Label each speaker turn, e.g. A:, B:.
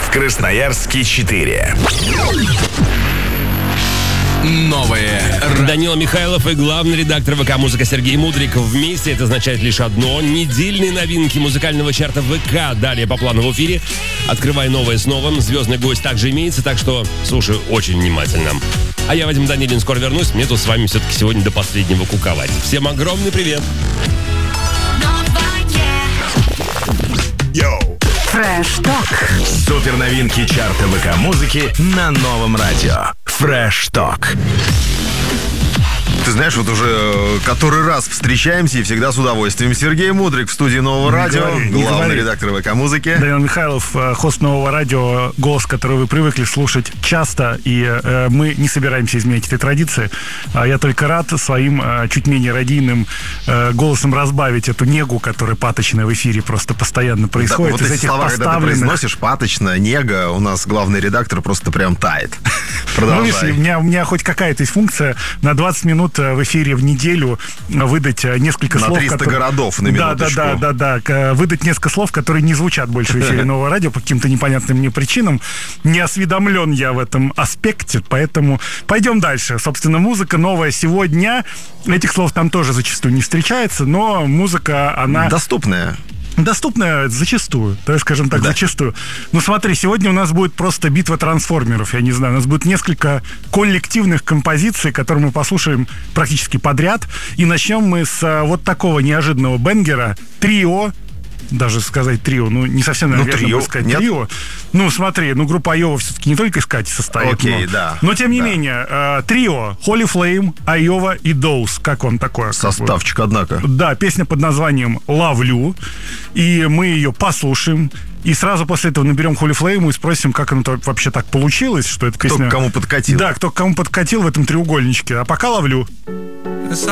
A: в Красноярске 4. Новое.
B: Данила Михайлов и главный редактор ВК «Музыка» Сергей Мудрик. Вместе это означает лишь одно. Недельные новинки музыкального чарта ВК. Далее по плану в эфире. Открывай новое с новым. Звездный гость также имеется, так что слушай очень внимательно. А я, Вадим Данилин, скоро вернусь. Мне тут с вами все-таки сегодня до последнего куковать. Всем огромный привет.
A: Йоу!
C: Фреш Ток.
A: Супер новинки чарта ВК музыки на новом радио. Фреш Ток.
D: Ты знаешь, вот уже который раз встречаемся и всегда с удовольствием. Сергей Мудрик в студии Нового радио, главный редактор ВК музыки.
E: Данил Михайлов, хост Нового радио, голос, который вы привыкли слушать часто, и мы не собираемся изменять этой традиции. Я только рад своим чуть менее радийным голосом разбавить эту негу, которая паточная в эфире просто постоянно происходит.
D: Да, вот эти слова, когда ты произносишь, паточно, нега, у нас главный редактор просто прям тает.
E: Ну, если у меня хоть какая-то есть функция на 20 минут в эфире в неделю выдать несколько слов.
D: На 300 городов на минуточку.
E: Да. Выдать несколько слов, которые не звучат больше в эфире Нового радио по каким-то непонятным мне причинам. Не осведомлен я в этом аспекте, поэтому пойдем дальше. Собственно, музыка новая сегодня. Этих слов там тоже зачастую не встречается, но музыка, она... Доступная зачастую, да, скажем так, зачастую. Ну смотри, сегодня у нас будет просто битва трансформеров, я не знаю. У нас будет несколько коллективных композиций, которые мы послушаем практически подряд. И начнем мы с вот такого неожиданного бенгера. Трио. Даже сказать трио, ну не совсем, наверное, верно сказать трио. Ну смотри, группа Айова все-таки не только из Кати состоит.
D: Окей, да.
E: Но тем не менее, трио Holy Flame, Айова и Доус. Как вам такое?
D: Составчик, однако.
E: Да, песня под названием «Ловлю». И мы ее послушаем. И сразу после этого наберем Holy Flame и спросим, как оно вообще так получилось, что эта песня...
D: Кто к кому подкатил.
E: Да, кто к кому подкатил в этом треугольничке. А пока «Ловлю».